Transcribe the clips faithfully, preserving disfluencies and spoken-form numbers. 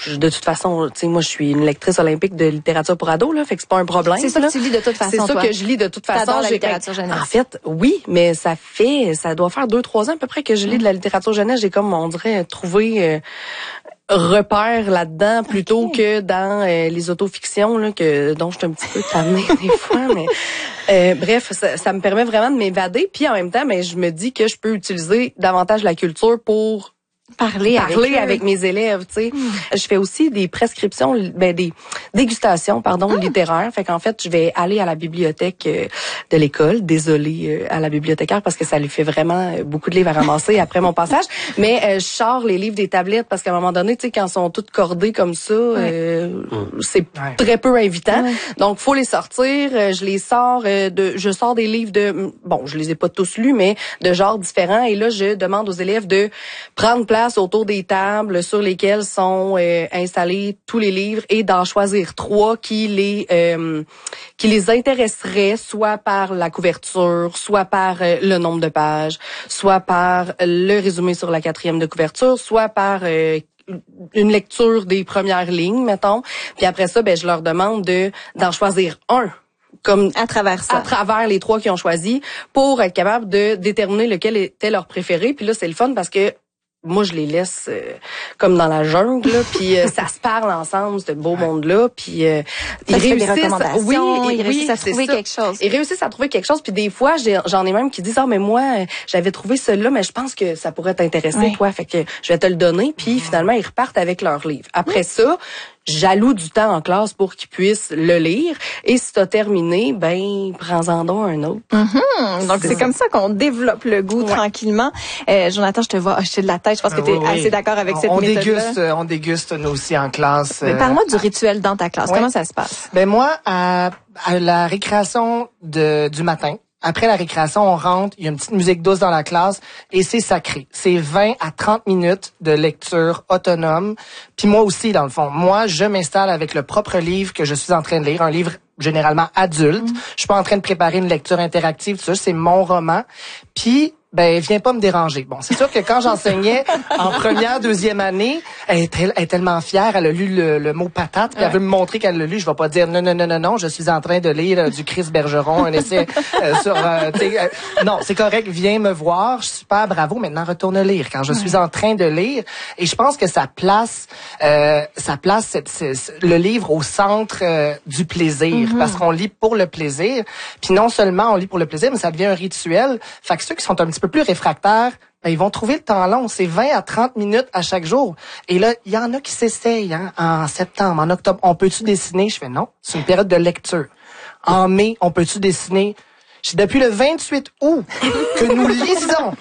je, de toute façon, tu sais, moi, je suis une lectrice olympique de littérature pour ados, là, fait que c'est pas un problème. C'est ça là. que tu lis de toute façon, C'est ça toi. que je lis de toute façon. T'adores la J'ai- littérature jeunesse. En fait, oui, mais ça fait, ça doit faire deux, trois ans à peu près que je lis de la littérature jeunesse. J'ai comme, on dirait, trouvé euh, repère là-dedans plutôt okay. que dans euh, les autofictions là, que dont je suis un petit peu tannée des fois. Mais euh, bref, ça, ça me permet vraiment de m'évader. Puis en même temps, mais je me dis que je peux utiliser davantage la culture pour Parler, parler avec, avec mes élèves, tu sais. Mm. Je fais aussi des prescriptions, ben des dégustations, pardon, mm. littéraires. Fait qu'en fait, je vais aller à la bibliothèque euh, de l'école. Désolée euh, à la bibliothécaire parce que ça lui fait vraiment euh, beaucoup de livres à ramasser après mon passage. Mais euh, je sors les livres des tablettes parce qu'à un moment donné, tu sais, quand ils sont toutes cordées comme ça, ouais. euh, mm. c'est ouais. très peu invitant. Ouais. Donc, faut les sortir. Euh, je les sors euh, de, je sors des livres de, bon, je les ai pas tous lus, mais de genres différents. Et là, je demande aux élèves de prendre place autour des tables sur lesquelles sont euh, installés tous les livres et d'en choisir trois qui les euh, qui les intéresseraient, soit par la couverture, soit par euh, le nombre de pages, soit par le résumé sur la quatrième de couverture, soit par euh, une lecture des premières lignes, mettons. Puis après ça, ben je leur demande de d'en choisir un. Comme à travers ça. À travers les trois qu'ils ont choisis pour être capable de déterminer lequel était leur préféré. Puis là, c'est le fun parce que moi, je les laisse euh, comme dans la jungle, là, puis euh, ça se parle ensemble, ce beau monde-là, puis euh, ils réussissent, à, oui, ils, ils réussissent à trouver quelque chose. Ils réussissent à trouver quelque chose, puis des fois, j'ai, j'en ai même qui disent, ah, mais moi, j'avais trouvé celui-là, mais je pense que ça pourrait t'intéresser, oui. toi, fait que je vais te le donner, puis finalement, ils repartent avec leur livre. Après oui. ça, j'alloue du temps en classe pour qu'ils puissent le lire. Et si t'as terminé, ben, prends-en donc un autre. Mm-hmm. Donc, c'est, c'est comme ça qu'on développe le goût ouais. tranquillement. Euh, Jonathan, je te vois hocher de la tête. Je pense que tu es oui, assez oui. d'accord avec on, cette on méthode-là. Déguste, on déguste, nous aussi, en classe. Mais parle-moi du rituel dans ta classe. Ouais. Comment ça se passe? Ben, moi, à, à la récréation de, du matin, après la récréation, on rentre, il y a une petite musique douce dans la classe et c'est sacré. C'est vingt à trente minutes de lecture autonome. Puis moi aussi, dans le fond, moi, je m'installe avec le propre livre que je suis en train de lire, un livre généralement adulte. Mmh. Je suis pas en train de préparer une lecture interactive, tout ça, c'est mon roman. Puis ben viens pas me déranger. Bon, c'est sûr que quand j'enseignais en première, deuxième année, elle est, elle est tellement fière, elle a lu le, le mot patate, puis ouais. elle veut me montrer qu'elle l'a lu. Je vais pas dire non, non, non, non, non, je suis en train de lire euh, du Chris Bergeron, un essai euh, sur... Euh, euh, non, c'est correct, viens me voir, super, bravo, maintenant retourne lire. Quand je suis en train de lire, et je pense que ça place, euh, ça place cette, cette, le livre au centre euh, du plaisir, mm-hmm. parce qu'on lit pour le plaisir, puis non seulement on lit pour le plaisir, mais ça devient un rituel. Fait que ceux qui sont un petit peu plus réfractaires, ben, ils vont trouver le temps long. C'est vingt à trente minutes à chaque jour. Et là, il y en a qui s'essayent hein, en septembre, en octobre. On peut-tu dessiner? Je fais non. C'est une période de lecture. En mai, on peut-tu dessiner? C'est depuis le vingt-huit août que nous lisons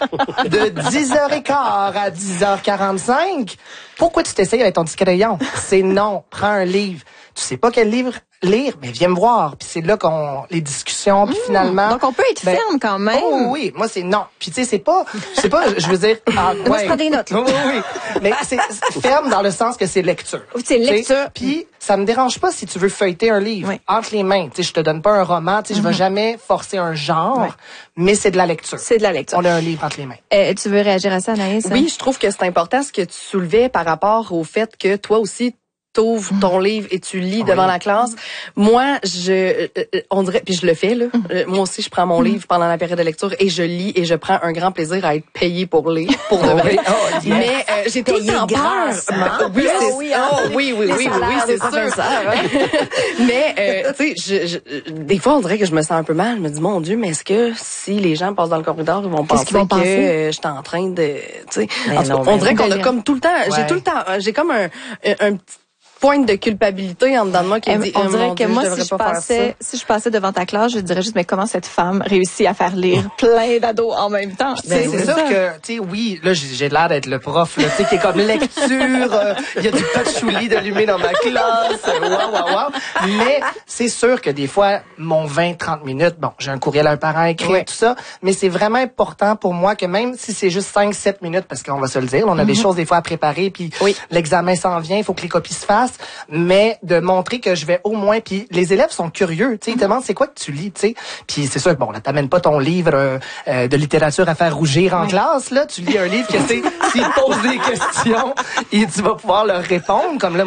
de dix heures quinze à dix heures quarante-cinq. Pourquoi tu t'essayes avec ton petit crayon? C'est non. Prends un livre. Tu sais pas quel livre lire, mais viens me voir. Puis c'est là qu'on les discussions, puis mmh, finalement. Donc on peut être ben, ferme quand même. Oh oui, moi c'est non. Puis tu sais c'est pas, c'est pas, je veux dire. Ah, moi ouais. je prends des notes. Oui, oui, mais c'est ferme dans le sens que c'est lecture. C'est lecture. Puis ça me dérange pas si tu veux feuilleter un livre oui. entre les mains. Tu sais, je te donne pas un roman. Tu sais, mmh. je vais jamais forcer un genre, ouais. mais c'est de la lecture. C'est de la lecture. On a un livre entre les mains. Euh, tu veux réagir à ça, Anaïs? Oui, je trouve que c'est important ce que tu soulevais par rapport au fait que toi aussi t'ouvres ton livre et tu lis oui. devant la classe. Moi, je, euh, on dirait, puis je le fais là. Euh, moi aussi, je prends mon livre pendant la période de lecture et je lis et je prends un grand plaisir à être payée pour lire, pour de vrai. Oh, yes. Mais euh, j'ai tout le temps peur. Oui, c'est, oui, oh, oui, oui, oui, oui, oui, c'est sûr. Hein? Mais euh, tu sais, je, je, des fois, on dirait que je me sens un peu mal. Je me dis, mon Dieu, mais est-ce que si les gens passent dans le corridor, ils vont penser qu'ils vont que euh, je suis en train de, tu sais, on dirait qu'on a comme tout le temps, ouais. j'ai tout le temps, j'ai comme un, un, un petit pointe de culpabilité en dedans de moi qui dit on dirait oh, que Dieu, moi je si je pas passais si je passais devant ta classe je dirais juste mais comment cette femme réussit à faire lire plein d'ados en même temps. Ben, c'est sûr que tu sais oui là j'ai l'air d'être le prof là tu sais qui est comme lecture il euh, y a du patchouli d'allumé dans ma classe waouh waouh waouh mais c'est sûr que des fois mon vingt trente minutes bon j'ai un courriel à un parent écrit oui. tout ça mais c'est vraiment important pour moi que même si c'est juste cinq sept minutes parce qu'on va se le dire on a mm-hmm. des choses des fois à préparer puis oui. l'examen s'en vient il faut que les copies se fassent mais de montrer que je vais au moins puis les élèves sont curieux tu sais ils te demandent c'est quoi que tu lis tu sais puis c'est sûr bon là t'amènes pas ton livre euh, euh, de littérature à faire rougir en oui. classe là tu lis un livre que c'est s'ils posent des questions et tu vas pouvoir leur répondre comme là